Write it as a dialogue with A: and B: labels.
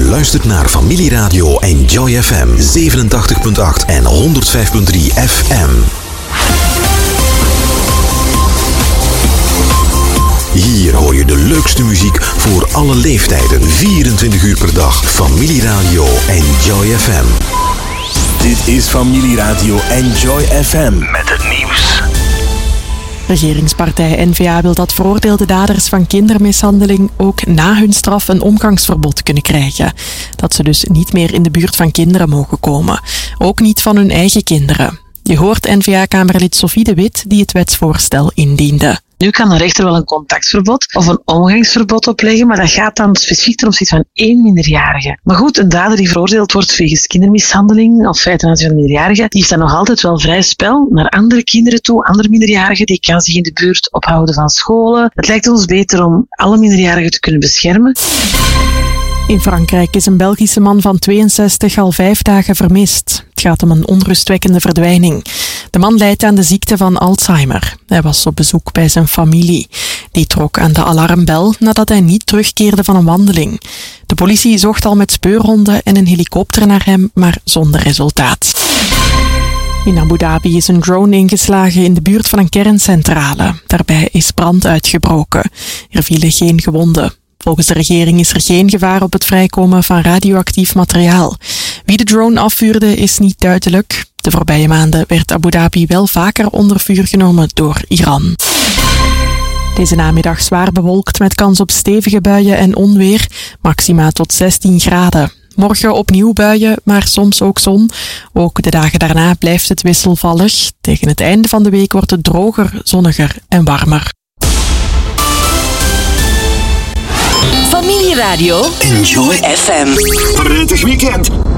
A: luistert naar Familieradio Enjoy FM 87.8 en 105.3 FM. Hier hoor je de leukste muziek voor alle leeftijden, 24 uur per dag. Familieradio Enjoy FM.
B: Dit is Familieradio Enjoy FM met het nieuws.
C: Regeringspartij N-VA wil dat veroordeelde daders van kindermishandeling ook na hun straf een omgangsverbod kunnen krijgen. Dat ze dus niet meer in de buurt van kinderen mogen komen. Ook niet van hun eigen kinderen. Je hoort N-VA-kamerlid Sophie de Wit die het wetsvoorstel indiende.
D: Nu kan de rechter wel een contactverbod of een omgangsverbod opleggen, maar dat gaat dan specifiek ten opzichte van 1 minderjarige. Maar goed, een dader die veroordeeld wordt wegens kindermishandeling of feiten aan van minderjarigen, die heeft dan nog altijd wel vrij spel naar andere kinderen toe, andere minderjarigen, die kan zich in de buurt ophouden van scholen. Het lijkt ons beter om alle minderjarigen te kunnen beschermen.
C: In Frankrijk is een Belgische man van 62 al 5 dagen vermist. Het gaat om een onrustwekkende verdwijning. De man lijdt aan de ziekte van Alzheimer. Hij was op bezoek bij zijn familie. Die trok aan de alarmbel nadat hij niet terugkeerde van een wandeling. De politie zocht al met speurhonden en een helikopter naar hem, maar zonder resultaat. In Abu Dhabi is een drone ingeslagen in de buurt van een kerncentrale. Daarbij is brand uitgebroken. Er vielen geen gewonden. Volgens de regering is er geen gevaar op het vrijkomen van radioactief materiaal. Wie de drone afvuurde is niet duidelijk. De voorbije maanden werd Abu Dhabi wel vaker onder vuur genomen door Iran. Deze namiddag zwaar bewolkt met kans op stevige buien en onweer, maxima tot 16 graden. Morgen opnieuw buien, maar soms ook zon. Ook de dagen daarna blijft het wisselvallig. Tegen het einde van de week wordt het droger, zonniger en warmer.
E: Familieradio Enjoy FM.
B: Prettig weekend.